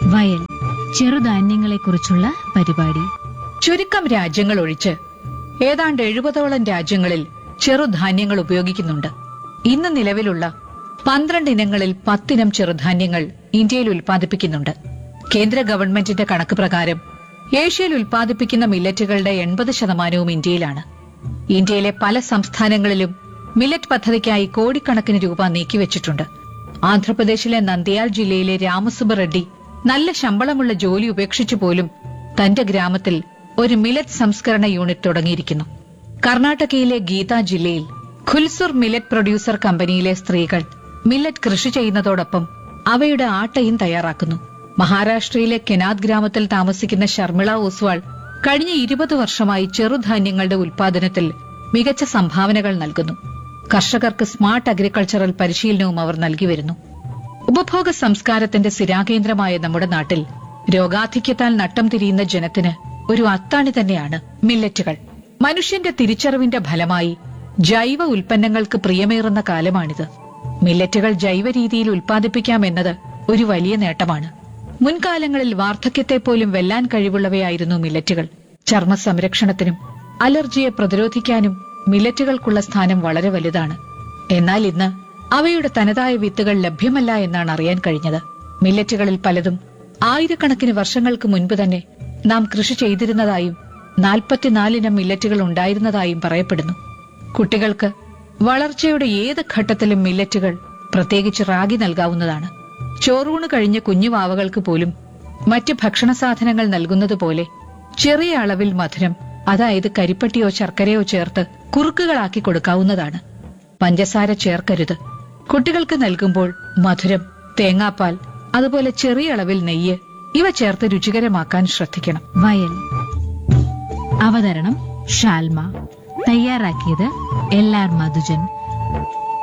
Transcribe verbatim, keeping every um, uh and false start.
വയൽ ചെറുധാന്യങ്ങളെക്കുറിച്ചുള്ള പരിപാടി. ചുരുക്കം രാജ്യങ്ങൾ ഒഴിച്ച് ഏതാണ്ട് എഴുപതോളം രാജ്യങ്ങളിൽ ചെറുധാന്യങ്ങൾ ഉപയോഗിക്കുന്നുണ്ട്. ഇന്ന് നിലവിലുള്ള പന്ത്രണ്ട് ഇനങ്ങളിൽ പത്തിനം ചെറുധാന്യങ്ങൾ ഇന്ത്യയിൽ ഉൽപ്പാദിപ്പിക്കുന്നുണ്ട്. കേന്ദ്ര ഗവൺമെന്റിന്റെ കണക്ക് പ്രകാരം ഏഷ്യയിൽ ഉൽപ്പാദിപ്പിക്കുന്ന മില്ലറ്റുകളുടെ എൺപത് ശതമാനവും ഇന്ത്യയിലാണ്. ഇന്ത്യയിലെ പല സംസ്ഥാനങ്ങളിലും മില്ലറ്റ് പദ്ധതിക്കായി കോടിക്കണക്കിന് രൂപ നീക്കിവച്ചിട്ടുണ്ട്. ആന്ധ്രാപ്രദേശിലെ നന്ദിയാൽ ജില്ലയിലെ രാമസുബ റെഡ്ഡി നല്ല ശമ്പളമുള്ള ജോലി ഉപേക്ഷിച്ചു പോലും തന്റെ ഗ്രാമത്തിൽ ഒരു മില്ലറ്റ് സംസ്കരണ യൂണിറ്റ് തുടങ്ങിയിരിക്കുന്നു. കർണാടകയിലെ ഗീത ജില്ലയിൽ ഖുൽസുർ മില്ലറ്റ് പ്രൊഡ്യൂസർ കമ്പനിയിലെ സ്ത്രീകൾ മില്ലറ്റ് കൃഷി ചെയ്യുന്നതോടൊപ്പം അവയുടെ ആട്ടയും തയ്യാറാക്കുന്നു. മഹാരാഷ്ട്രയിലെ കെനാദ് ഗ്രാമത്തിൽ താമസിക്കുന്ന ശർമിള ഓസ്വാൾ കഴിഞ്ഞ ഇരുപത് വർഷമായി ചെറുധാന്യങ്ങളുടെ ഉൽപാദനത്തിൽ മികച്ച സംഭാവനകൾ നൽകുന്നു. കർഷകർക്ക് സ്മാർട്ട് അഗ്രികൾച്ചറൽ പരിശീലനവും അവർ നൽകിവരുന്നു. ഉപഭോഗ സംസ്കാരത്തിന്റെ സ്ഥിരാകേന്ദ്രമായ നമ്മുടെ നാട്ടിൽ രോഗാധിക്യത്താൽ നട്ടം തിരിയുന്ന ജനത്തിന് ഒരു അത്താണി തന്നെയാണ് മില്ലറ്റുകൾ. മനുഷ്യന്റെ തിരിച്ചറിവിന്റെ ഫലമായി ജൈവ ഉൽപ്പന്നങ്ങൾക്ക് പ്രിയമേറുന്ന കാലമാണിത്. മില്ലറ്റുകൾ ജൈവ രീതിയിൽ ഉൽപ്പാദിപ്പിക്കാമെന്നത് ഒരു വലിയ നേട്ടമാണ്. മുൻകാലങ്ങളിൽ വാർദ്ധക്യത്തെപ്പോലും വെല്ലാൻ കഴിവുള്ളവയായിരുന്നു മില്ലറ്റുകൾ. ചർമ്മ സംരക്ഷണത്തിനും അലർജിയെ പ്രതിരോധിക്കാനും മില്ലറ്റുകൾക്കുള്ള സ്ഥാനം വളരെ വലുതാണ്. എന്നാൽ ഇന്ന് അവയുടെ തനതായ വിത്തുകൾ ലഭ്യമല്ല എന്നാണ് അറിയാൻ കഴിഞ്ഞത്. മില്ലറ്റുകളിൽ പലതും ആയിരക്കണക്കിന് വർഷങ്ങൾക്ക് മുൻപ് തന്നെ നാം കൃഷി ചെയ്തിരുന്നതായും നാൽപ്പത്തിനാലിനം മില്ലറ്റുകൾ ഉണ്ടായിരുന്നതായും പറയപ്പെടുന്നു. കുട്ടികൾക്ക് വളർച്ചയുടെ ഏത് ഘട്ടത്തിലും മില്ലറ്റുകൾ, പ്രത്യേകിച്ച് റാഗി, നൽകാവുന്നതാണ്. ചോറൂണ് കഴിഞ്ഞ കുഞ്ഞുവാവകൾക്ക് പോലും മറ്റ് ഭക്ഷണ സാധനങ്ങൾ നൽകുന്നതുപോലെ ചെറിയ അളവിൽ മധുരം, അതായത് കരിപ്പട്ടിയോ ശർക്കരയോ ചേർത്ത് കുറുക്കുകളാക്കി കൊടുക്കാവുന്നതാണ്. പഞ്ചസാര ചേർക്കരുത്. കുട്ടികൾക്ക് നൽകുമ്പോൾ മധുരം, തേങ്ങാപ്പാൽ, അതുപോലെ ചെറിയ അളവിൽ നെയ്യ് ഇവ ചേർത്ത് രുചികരമാക്കാൻ ശ്രദ്ധിക്കണം. വയൽ അവതരണം ഷാൽമ. തയ്യാറാക്കിയത് എൽ ആർ മധുജൻ.